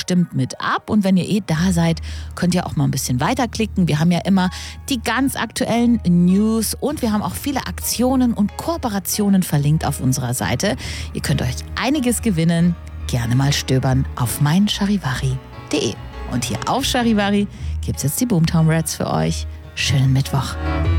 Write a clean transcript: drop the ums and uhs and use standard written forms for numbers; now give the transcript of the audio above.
stimmt mit ab. Und wenn ihr da seid, könnt ihr auch mal ein bisschen weiterklicken. Wir haben ja immer die ganz aktuellen News und wir haben auch viele Aktionen und Kooperationen verlinkt auf unserer Seite. Ihr könnt euch einiges gewinnen. Gerne mal stöbern auf meincharivari.de. Und hier auf Charivari gibt es jetzt die Boomtown Rats für euch. Schönen Mittwoch.